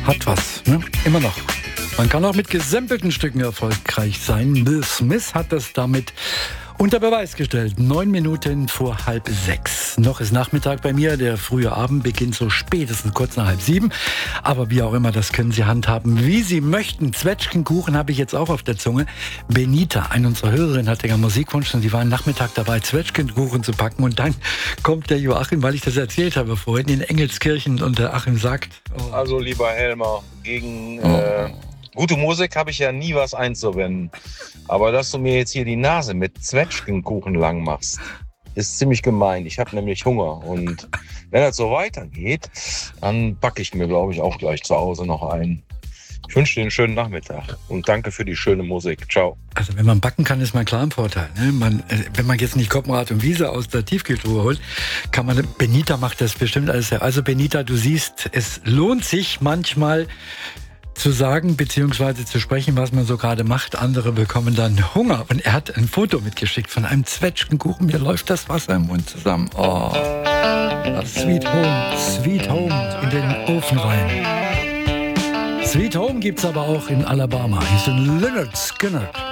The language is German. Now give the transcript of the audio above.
hat was, ne? Immer noch. Man kann auch mit gesampelten Stücken erfolgreich sein. The Smiths hat das damit unter Beweis gestellt. 9 Minuten vor 5:30. Noch ist Nachmittag bei mir. Der frühe Abend beginnt so spätestens kurz nach 6:30. Aber wie auch immer, das können Sie handhaben, wie Sie möchten. Zwetschgenkuchen habe ich jetzt auch auf der Zunge. Benita, eine unserer Hörerinnen, hatte ja Musikwunsch und sie war am Nachmittag dabei, Zwetschgenkuchen zu packen. Und dann kommt der Joachim, weil ich das erzählt habe vorhin, in Engelskirchen und der Achim sagt... Oh. Also lieber Helmer, gegen... Gute Musik habe ich ja nie was einzuwenden. Aber dass du mir jetzt hier die Nase mit Zwetschgenkuchen lang machst, ist ziemlich gemein. Ich habe nämlich Hunger. Und wenn das so weitergeht, dann backe ich mir, glaube ich, auch gleich zu Hause noch einen. Ich wünsche dir einen schönen Nachmittag und danke für die schöne Musik. Ciao. Also wenn man backen kann, ist man klar im Vorteil. Ne? Wenn man jetzt nicht Koppenrad und Wiese aus der Tiefkühltruhe holt, kann man... Benita macht das bestimmt alles. Also Benita, du siehst, es lohnt sich manchmal... zu sagen bzw. zu sprechen, was man so gerade macht. Andere bekommen dann Hunger. Und er hat ein Foto mitgeschickt von einem Zwetschgenkuchen. Mir läuft das Wasser im Mund zusammen. Oh, das Sweet Home in den Ofen rein. Sweet Home gibt's aber auch in Alabama. Hier ist Lynyrd Skynyrd.